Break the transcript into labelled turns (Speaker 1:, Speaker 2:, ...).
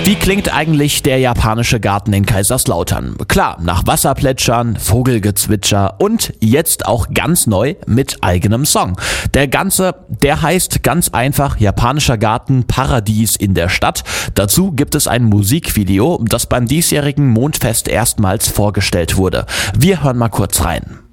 Speaker 1: Wie klingt eigentlich der japanische Garten in Kaiserslautern? Klar, nach Wasserplätschern, Vogelgezwitscher und jetzt auch ganz neu mit eigenem Song. Der heißt ganz einfach Japanischer Garten Paradies in der Stadt. Dazu gibt es ein Musikvideo, das beim diesjährigen Mondfest erstmals vorgestellt wurde. Wir hören mal kurz rein.